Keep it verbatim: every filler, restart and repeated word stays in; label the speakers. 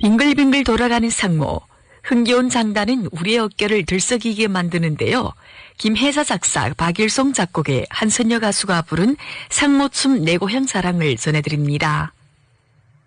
Speaker 1: 빙글빙글 돌아가는 상모, 흥겨운 장단은 우리의 어깨를 들썩이게 만드는데요. 김혜자 작사, 박일송 작곡의 한선여 가수가 부른 상모춤 내 고향 사랑을 전해드립니다.